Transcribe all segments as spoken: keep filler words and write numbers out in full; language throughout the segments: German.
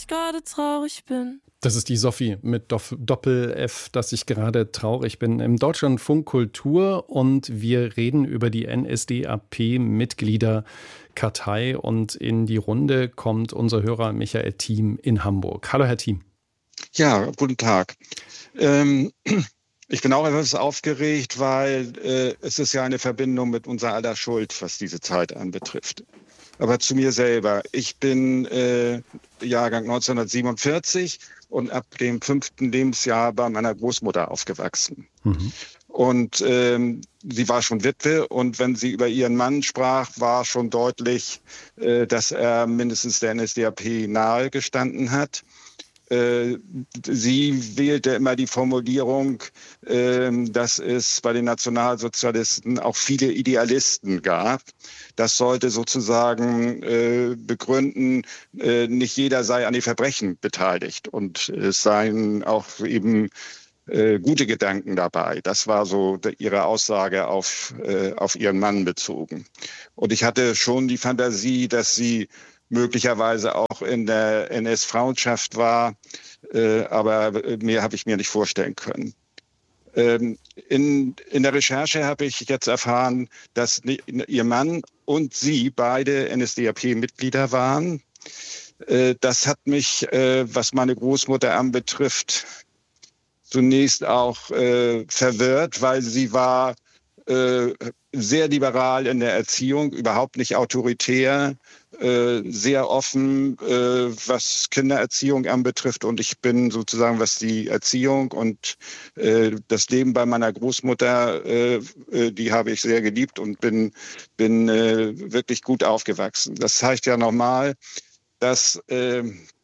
ich gerade traurig bin. Das ist die Sophie mit Doppel-F, dass ich gerade traurig bin. Im Deutschlandfunk Kultur und wir reden über die N S D A P-Mitgliederkartei und in die Runde kommt unser Hörer Michael Thiem in Hamburg. Hallo Herr Thiem. Ja, guten Tag. Ähm, ich bin auch etwas aufgeregt, weil äh, es ist ja eine Verbindung mit unserer aller Schuld, was diese Zeit anbetrifft. Aber zu mir selber. Ich bin äh, Jahrgang neunzehnhundertsiebenundvierzig und ab dem fünften Lebensjahr bei meiner Großmutter aufgewachsen. Mhm. Und ähm, sie war schon Witwe und wenn sie über ihren Mann sprach, war schon deutlich, äh, dass er mindestens der N S D A P nahe gestanden hat. Äh, sie wählte immer die Formulierung, äh, dass es bei den Nationalsozialisten auch viele Idealisten gab. Das sollte sozusagen äh, begründen, äh, nicht jeder sei an den Verbrechen beteiligt und es seien auch eben äh, gute Gedanken dabei. Das war so ihre Aussage auf, äh, auf ihren Mann bezogen. Und ich hatte schon die Fantasie, dass sie möglicherweise auch in der N S-Frauenschaft war, äh, aber mehr habe ich mir nicht vorstellen können. Ähm, in, in der Recherche habe ich jetzt erfahren, dass ihr Mann und sie beide N S D A P-Mitglieder waren. Äh, das hat mich, äh, was meine Großmutter anbetrifft, zunächst auch äh, verwirrt, weil sie war äh, sehr liberal in der Erziehung, überhaupt nicht autoritär, äh, sehr offen, äh, was Kindererziehung anbetrifft. Und ich bin sozusagen, was die Erziehung und äh, das Leben bei meiner Großmutter, äh, äh, die habe ich sehr geliebt und bin, bin äh, wirklich gut aufgewachsen. Das zeigt ja nochmal, dass äh,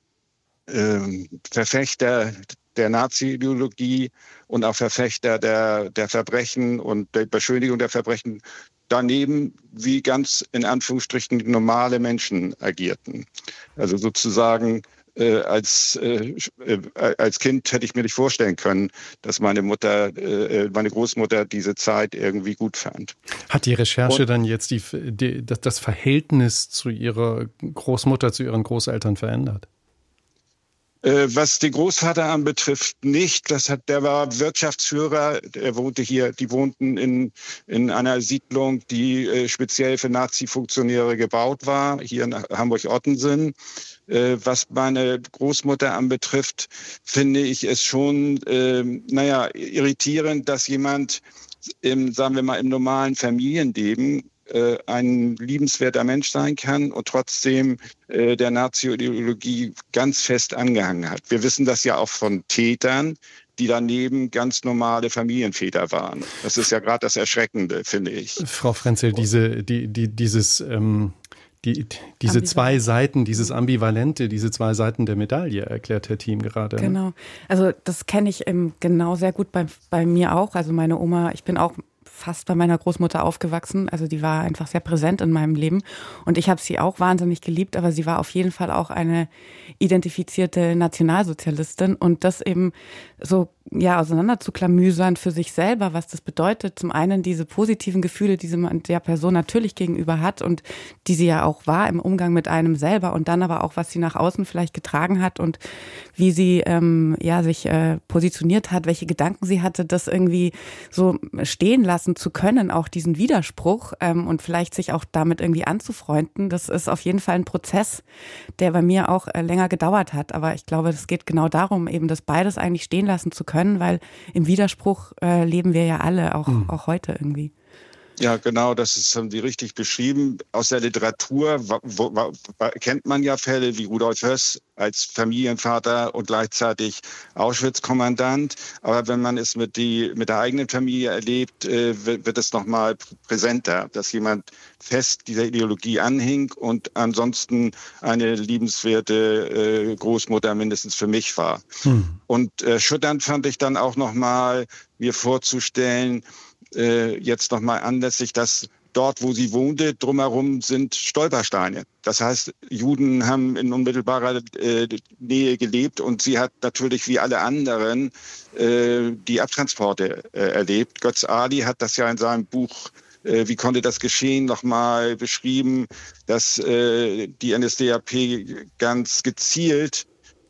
äh, Verfechter der Nazi-Ideologie und auch Verfechter der, der Verbrechen und der Beschönigung der Verbrechen daneben wie ganz in Anführungsstrichen normale Menschen agierten. Also sozusagen äh, als, äh, als Kind hätte ich mir nicht vorstellen können, dass meine Mutter, äh, meine Großmutter diese Zeit irgendwie gut fand. Hat die Recherche und, dann jetzt die, die, das Verhältnis zu ihrer Großmutter, zu ihren Großeltern verändert? Was den Großvater anbetrifft, nicht. Das hat, der war Wirtschaftsführer. Er wohnte hier, die wohnten in, in einer Siedlung, die äh, speziell für Nazi-Funktionäre gebaut war, hier in Hamburg-Ottensen. Äh, was meine Großmutter anbetrifft, finde ich es schon, äh, naja, irritierend, dass jemand im, sagen wir mal, im normalen Familienleben ein liebenswerter Mensch sein kann und trotzdem äh, der Nazi-Ideologie ganz fest angehangen hat. Wir wissen das ja auch von Tätern, die daneben ganz normale Familienväter waren. Das ist ja gerade das Erschreckende, finde ich. Frau Frenzel, diese, die, die, dieses, ähm, die, diese zwei Seiten, dieses Ambivalente, diese zwei Seiten der Medaille, erklärt Herr Thiem gerade. Genau. Ne? Also das kenne ich ähm, genau sehr gut bei, bei mir auch. Also meine Oma, ich bin auch fast bei meiner Großmutter aufgewachsen. Also die war einfach sehr präsent in meinem Leben. Und ich habe sie auch wahnsinnig geliebt, aber sie war auf jeden Fall auch eine identifizierte Nationalsozialistin. Und das eben so ja auseinander zu klamüsern für sich selber, was das bedeutet. Zum einen diese positiven Gefühle, die man der Person natürlich gegenüber hat und die sie ja auch war im Umgang mit einem selber. Und dann aber auch, was sie nach außen vielleicht getragen hat und wie sie ähm, ja sich äh, positioniert hat, welche Gedanken sie hatte, das irgendwie so stehen lassen zu können, auch diesen Widerspruch ähm, und vielleicht sich auch damit irgendwie anzufreunden. Das ist auf jeden Fall ein Prozess, der bei mir auch äh, länger gedauert hat. Aber ich glaube, es geht genau darum, eben das beides eigentlich stehen lassen zu können, weil im Widerspruch äh, leben wir ja alle, auch, mhm. auch heute irgendwie. Ja, genau, das ist, haben Sie richtig beschrieben. Aus der Literatur wo, wo, wo, kennt man ja Fälle wie Rudolf Höss als Familienvater und gleichzeitig Auschwitz-Kommandant. Aber wenn man es mit, die, mit der eigenen Familie erlebt, äh, wird, wird es nochmal präsenter, dass jemand fest dieser Ideologie anhing und ansonsten eine liebenswerte äh, Großmutter mindestens für mich war. Hm. Und äh, schütternd fand ich dann auch nochmal, mir vorzustellen, äh, jetzt nochmal anlässlich, dass dort, wo sie wohnte, drumherum sind Stolpersteine. Das heißt, Juden haben in unmittelbarer äh, Nähe gelebt und sie hat natürlich wie alle anderen äh, die Abtransporte äh, erlebt. Götz Ali hat das ja in seinem Buch äh, Wie konnte das geschehen? nochmal beschrieben, dass äh, die N S D A P ganz gezielt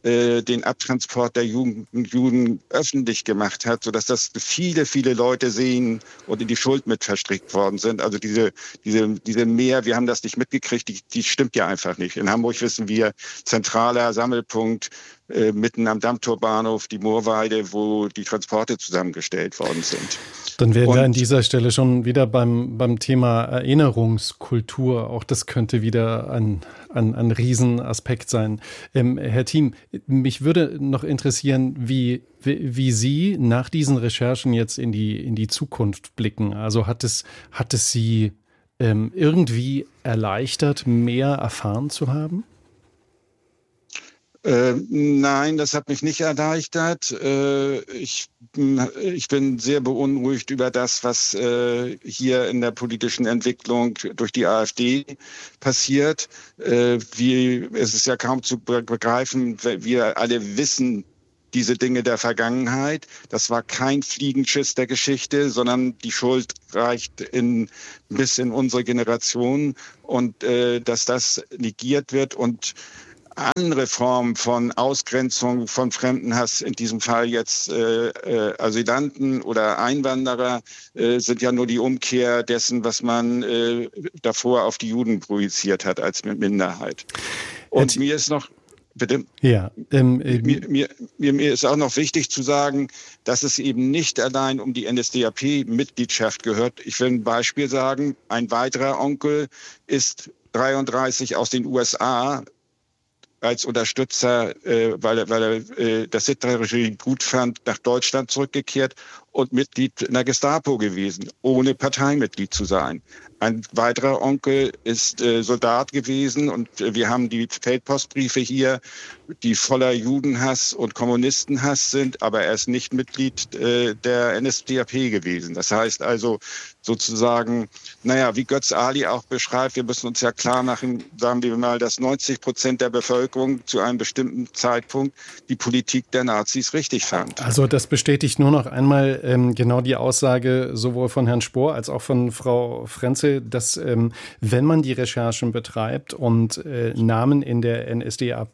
äh, den Abtransport der Juden, Juden öffentlich gemacht hat, sodass das viele, viele Leute sehen und in die Schuld mit verstrickt worden sind. Also diese, diese, diese Mehr, wir haben das nicht mitgekriegt, die, die stimmt ja einfach nicht. In Hamburg wissen wir, zentraler Sammelpunkt äh, mitten am Dammtorbahnhof, die Moorweide, wo die Transporte zusammengestellt worden sind. Dann wären und, wir an dieser Stelle schon wieder beim, beim Thema Erinnerungskultur. Auch das könnte wieder ein, ein, ein Riesenaspekt sein. Ähm, Herr Thiem, mich würde noch interessieren, wie, wie, wie Sie nach diesen Recherchen jetzt in die, in die Zukunft blicken. Also hat es, hat es Sie ähm, irgendwie erleichtert, mehr erfahren zu haben? Äh, nein, das hat mich nicht erleichtert. Äh, ich, ich bin sehr beunruhigt über das, was äh, hier in der politischen Entwicklung durch die AfD passiert. Äh, wie, es ist ja kaum zu begreifen, wir alle wissen diese Dinge der Vergangenheit. Das war kein Fliegenschiss der Geschichte, sondern die Schuld reicht in, bis in unsere Generation. Und äh, dass das negiert wird und andere Formen von Ausgrenzung, von Fremdenhass, in diesem Fall jetzt äh, äh, Asylanten oder Einwanderer, äh, sind ja nur die Umkehr dessen, was man äh, davor auf die Juden projiziert hat als Minderheit. Und mir ist noch, bitte? Ja. Ähm, ähm, mir, mir, mir, mir ist auch noch wichtig zu sagen, dass es eben nicht allein um die N S D A P-Mitgliedschaft gehört. Ich will ein Beispiel sagen. Ein weiterer Onkel ist dreiunddreißig aus den U S A als Unterstützer, äh, weil er, weil er äh, das Hitler-Regime gut fand, nach Deutschland zurückgekehrt und Mitglied in der Gestapo gewesen, ohne Parteimitglied zu sein. Ein weiterer Onkel ist äh, Soldat gewesen und äh, wir haben die Feldpostbriefe hier, die voller Judenhass und Kommunistenhass sind, aber er ist nicht Mitglied äh, der N S D A P gewesen. Das heißt also sozusagen, naja, wie Götz Ali auch beschreibt, wir müssen uns ja klar machen, sagen wir mal, dass neunzig Prozent der Bevölkerung zu einem bestimmten Zeitpunkt die Politik der Nazis richtig fand. Also das bestätigt nur noch einmal ähm, genau die Aussage sowohl von Herrn Spohr als auch von Frau Frenzel, dass ähm, wenn man die Recherchen betreibt und äh, Namen in der N S D A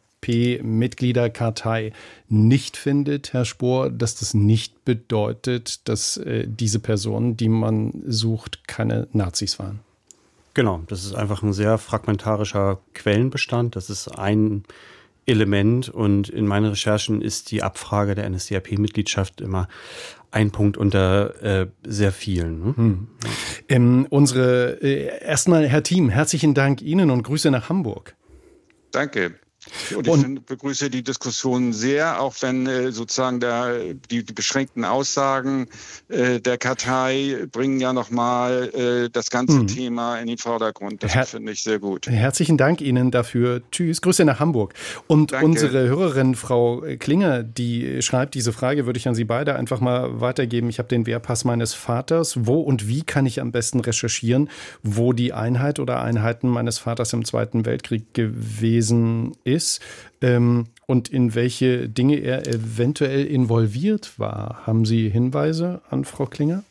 P-Mitgliederkartei nicht findet, Herr Spohr, dass das nicht bedeutet, dass äh, diese Personen, die man sucht, keine Nazis waren. Genau, das ist einfach ein sehr fragmentarischer Quellenbestand. Das ist ein Element und in meinen Recherchen ist die Abfrage der N S D A P-Mitgliedschaft immer ein Punkt unter äh, sehr vielen. Ne? Hm. Ähm, unsere äh, erstmal, Herr Thiem, herzlichen Dank Ihnen und Grüße nach Hamburg. Danke. Und ich und, begrüße die Diskussion sehr, auch wenn äh, sozusagen der, die, die beschränkten Aussagen äh, der Kartei bringen ja nochmal äh, das ganze mh. Thema in den Vordergrund. Das Her- finde ich sehr gut. Herzlichen Dank Ihnen dafür. Tschüss, Grüße nach Hamburg. Und Danke. Unsere Hörerin, Frau Klinger, die schreibt, diese Frage würde ich an Sie beide einfach mal weitergeben. Ich habe den Wehrpass meines Vaters. Wo und wie kann ich am besten recherchieren, wo die Einheit oder Einheiten meines Vaters im Zweiten Weltkrieg gewesen ist? ist ähm, und in welche Dinge er eventuell involviert war. Haben Sie Hinweise an Frau Klinger?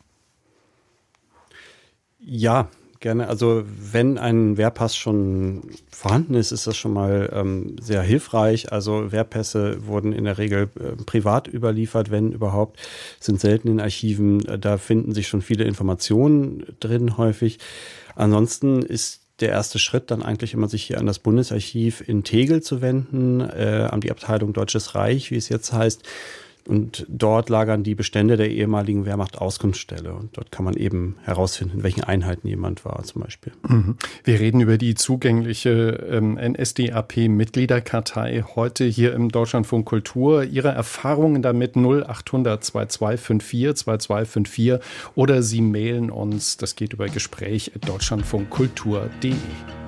Ja, gerne. Also wenn ein Wehrpass schon vorhanden ist, ist das schon mal ähm, sehr hilfreich. Also Wehrpässe wurden in der Regel äh, privat überliefert, wenn überhaupt, sind selten in Archiven. Da finden sich schon viele Informationen drin häufig. Ansonsten ist der erste Schritt dann eigentlich immer, sich hier an das Bundesarchiv in Tegel zu wenden, äh, an die Abteilung Deutsches Reich, wie es jetzt heißt. Und dort lagern die Bestände der ehemaligen Wehrmacht-Auskunftsstelle. Und dort kann man eben herausfinden, in welchen Einheiten jemand war zum Beispiel. Mhm. Wir reden über die zugängliche ähm, N S D A P-Mitgliederkartei heute hier im Deutschlandfunk Kultur. Ihre Erfahrungen damit null achthundert zweiundzwanzig fünfundvierzig zweiundzwanzig fünfundvierzig oder Sie mailen uns, das geht über Gespräch at deutschlandfunkkultur punkt de.